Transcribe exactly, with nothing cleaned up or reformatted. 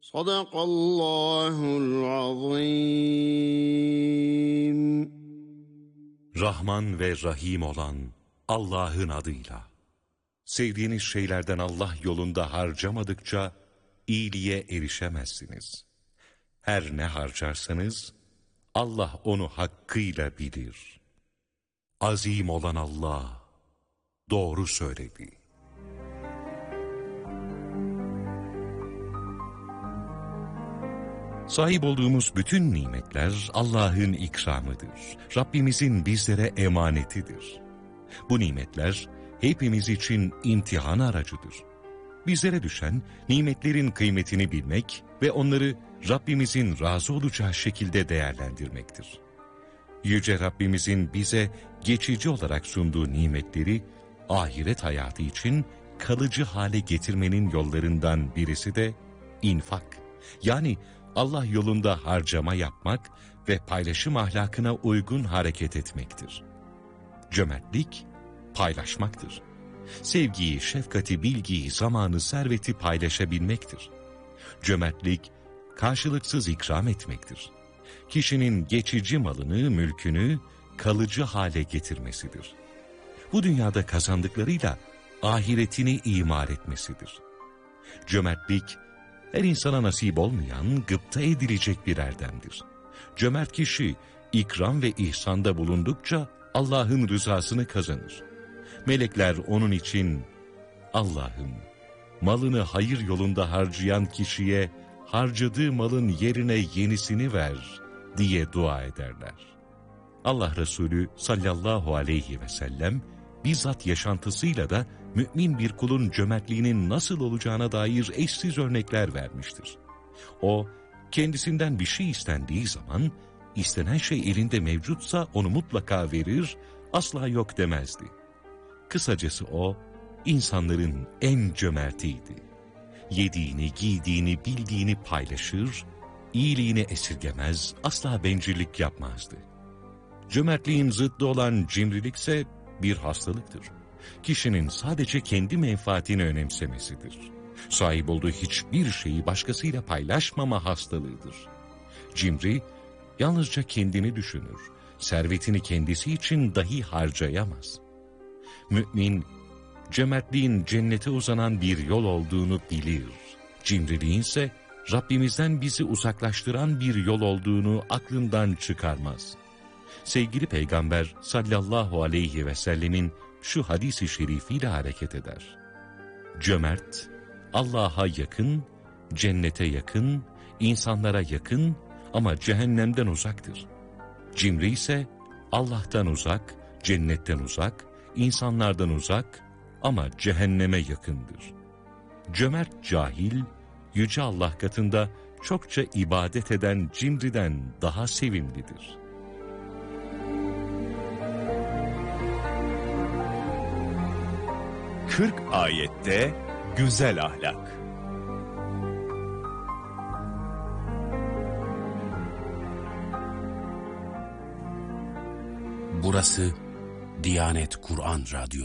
Sadakallahul azim. Rahman ve Rahim olan Allah'ın adıyla. Sevdiğiniz şeylerden Allah yolunda harcamadıkça iyiliğe erişemezsiniz. Her ne harcarsanız Allah onu hakkıyla bilir. Azim olan Allah doğru söyledi. Sahip olduğumuz bütün nimetler Allah'ın ikramıdır. Rabbimizin bizlere emanetidir. Bu nimetler hepimiz için imtihan aracıdır. Bizlere düşen nimetlerin kıymetini bilmek ve onları Rabbimizin razı olacağı şekilde değerlendirmektir. Yüce Rabbimizin bize geçici olarak sunduğu nimetleri ahiret hayatı için kalıcı hale getirmenin yollarından birisi de infak, yani Allah yolunda harcama yapmak ve paylaşım ahlakına uygun hareket etmektir. Cömertlik, paylaşmaktır. Sevgiyi, şefkati, bilgiyi, zamanı, serveti paylaşabilmektir. Cömertlik, karşılıksız ikram etmektir. Kişinin geçici malını, mülkünü kalıcı hale getirmesidir. Bu dünyada kazandıklarıyla ahiretini imar etmesidir. Cömertlik, her insana nasip olmayan, gıpta edilecek bir erdemdir. Cömert kişi, ikram ve ihsanda bulundukça Allah'ın rızasını kazanır. Melekler onun için, Allah'ım, malını hayır yolunda harcayan kişiye harcadığı malın yerine yenisini ver diye dua ederler. Allah Resulü sallallahu aleyhi ve sellem bizzat yaşantısıyla da mümin bir kulun cömertliğinin nasıl olacağına dair eşsiz örnekler vermiştir. O, kendisinden bir şey istendiği zaman, istenen şey elinde mevcutsa onu mutlaka verir, asla yok demezdi. Kısacası o, insanların en cömertiydi. Yediğini, giydiğini, bildiğini paylaşır, iyiliğini esirgemez, asla bencillik yapmazdı. Cömertliğin zıddı olan cimrilikse bir hastalıktır. Kişinin sadece kendi menfaatini önemsemesidir. Sahip olduğu hiçbir şeyi başkasıyla paylaşmama hastalığıdır. Cimri, yalnızca kendini düşünür, servetini kendisi için dahi harcayamaz. Mümin, cömertliğin cennete uzanan bir yol olduğunu bilir. Cimriliğin ise Rabbimizden bizi uzaklaştıran bir yol olduğunu aklından çıkarmaz. Sevgili Peygamber sallallahu aleyhi ve sellemin şu hadis-i şerifiyle hareket eder. Cömert, Allah'a yakın, cennete yakın, insanlara yakın ama cehennemden uzaktır. Cimri ise Allah'tan uzak, cennetten uzak, insanlardan uzak ama cehenneme yakındır. Cömert cahil, Yüce Allah katında çokça ibadet eden cimriden daha sevimlidir. kırk ayette güzel ahlak. Burası Diyanet Kur'an Radyo.